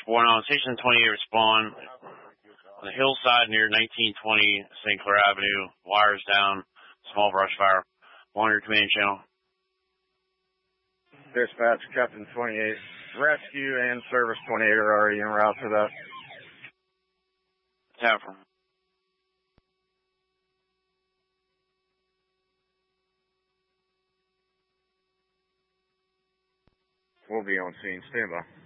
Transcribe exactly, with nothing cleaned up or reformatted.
One on Station twenty-eight respond on the hillside near nineteen twenty Saint Clair Avenue. Wires down. Small brush fire. On your command channel. Dispatch, Captain twenty-eight. Rescue and Service twenty-eight are already en route for that. Tap from. We'll be on scene. Stand by.